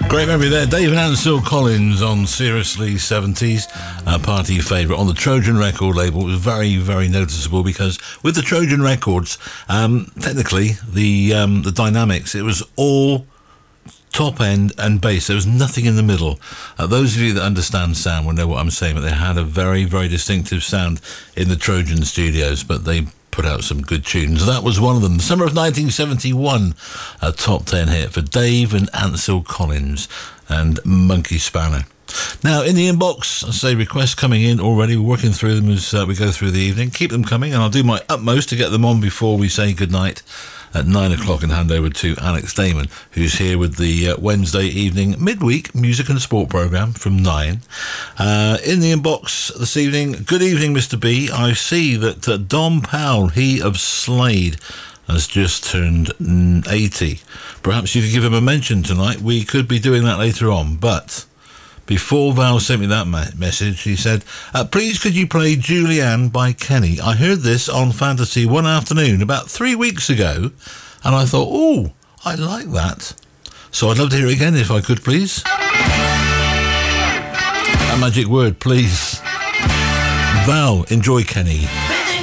Great memory there. Dave and Ansel Collins on Seriously 70s, party favourite on the Trojan record label. It was very, very noticeable because with the Trojan records, technically the dynamics, it was all top end and bass. There was nothing in the middle. Those of you that understand sound will know what I'm saying, but they had a very, very distinctive sound in the Trojan studios, but they put out some good tunes. That was one of them. The summer of 1971, a top 10 hit for Dave and Ansel Collins and Monkey Spanner. Now, in the inbox, I say requests coming in already. We're working through them as we go through the evening. Keep them coming, and I'll do my utmost to get them on before we say goodnight at 9 o'clock and hand over to Alex Damon, who's here with the Wednesday evening midweek music and sport programme from 9. In the inbox this evening, good evening, Mr. B. I see that Dom Powell, he of Slade, has just turned 80. Perhaps you could give him a mention tonight. We could be doing that later on, but before Val sent me that message, he said, please could you play Julianne by Kenny? I heard this on Fantasy one afternoon about 3 weeks ago, and I thought, oh, I like that. So I'd love to hear it again if I could, please. That magic word, please. Val, enjoy Kenny.